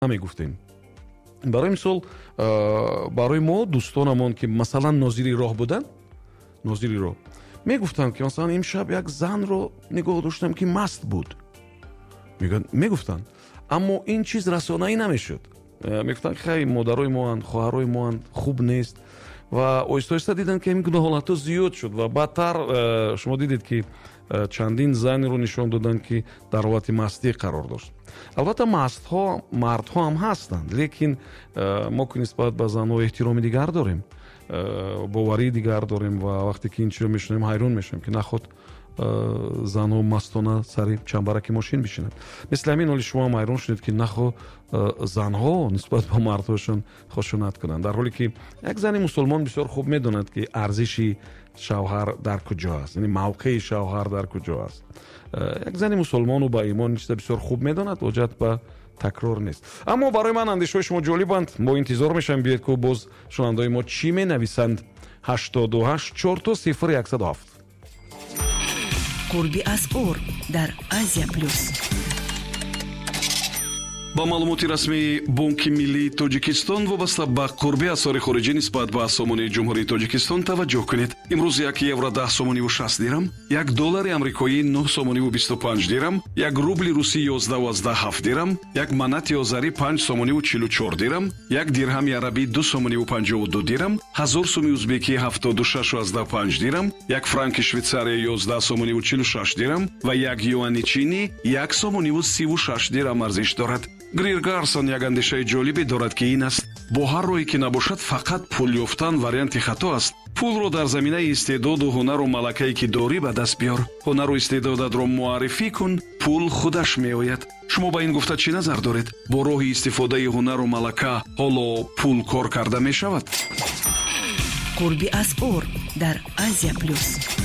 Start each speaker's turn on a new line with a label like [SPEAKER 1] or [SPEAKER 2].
[SPEAKER 1] میگفتیم. برای مثال برای ما دوستانمون که مثلا ناظری راه بودن، ناظری راه میگفتن که مثلا امشب یک زن رو نگاه داشتم که مست بود، میگفتن، اما این چیز رسانه‌ای نمیشد. میگفتن خیلی مادرای ما اند، خواهرای ما اند، خوب نیست. و آیسته آیسته دیدن که این حالت زیاد شد و بدتر شما دیدید که چندین زن رو نشون دادن که در حالت مستی قرار داشت. البته مستها مردها هم هستند، لیکن ما که نسبت به زنها احترام دیگر داریم، باوری دیگر داریم و وقتی که این چیز رو میشنیم حیران میشیم که نخود زنها مستانه سر چنبرک ماشین بشینن. مثل همین حالی شما هم حیران شدید که نخو زنها نسبت به مردهاشون خشونت کنند، در حالی که یک زن مسلمان بسیار خوب میدوند که ارزش شوهر در کجا است، یعنی موقع شوهر در کجا است. یک زن مسلمان و با ایمان چیز بسیار خوب میدوند، حاجت به تکرار نیست. اما برای من اندیشه شما جالبند، ما انتظار میشم بیاید که باز شنوندای ما چی می نویسند. 88 4 0 107.
[SPEAKER 2] قربی از قرب در آسیا پلوس.
[SPEAKER 3] با معلومات رسمی بانک ملی تاجیکستان وابسته به قربی اسعار خارجی نسبت به سامانه جمهوری تاجیکستان توجه کنید. امروز یک یورو 10 سامانی و 60 درم، یک دلار آمریکایی 9 سامانی و 25 درم، یک روبل روسی 11 و 17 درم، یک منات آذری 5 سامانی و 44 درم، یک درهم عربی 2 سامانی و 52 درم، 1000 سوم ازبکی 76 و 15 درم، یک فرانک شویتساری 11 سامانی و 46 درم و یک یوان چینی 1 سامانی و 36 درم ارزش دارد. گریر گارسون یک اندیشه جالبی دارد که این است: با هر رویی که نباشد فقط پول یافتن وریانت خطا است. پول رو در زمینه استعداد و هنر و ملکه‌ای که داری به دست بیار. هنر و استعدادت رو معرفی کن، پول خودش میآید. شما با این گفته چی نظر دارید؟ با راه استفاده هنر و ملکه حالا پول کار کرده می شود؟
[SPEAKER 2] قربی از قرب در آسیا پلوس.